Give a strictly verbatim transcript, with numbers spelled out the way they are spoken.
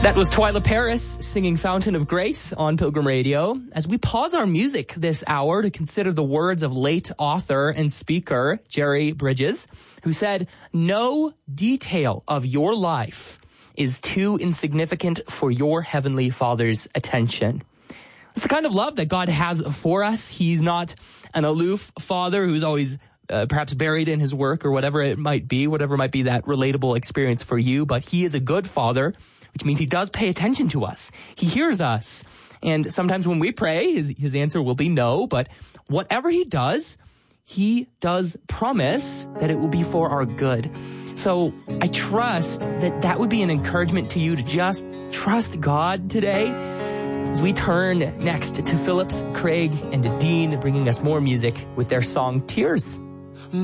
That was Twyla Paris singing Fountain of Grace on Pilgrim Radio. As we pause our music this hour to consider the words of late author and speaker Jerry Bridges, who said, "No detail of your life is too insignificant for your Heavenly Father's attention." It's the kind of love that God has for us. He's not an aloof Father who's always uh, perhaps buried in his work or whatever it might be, whatever might be that relatable experience for you, but he is a good Father, which means he does pay attention to us. He hears us. And sometimes when we pray, his, his answer will be no. But whatever he does, he does promise that it will be for our good. So I trust that that would be an encouragement to you to just trust God today as we turn next to Phillips, Craig, and to Dean bringing us more music with their song Tears.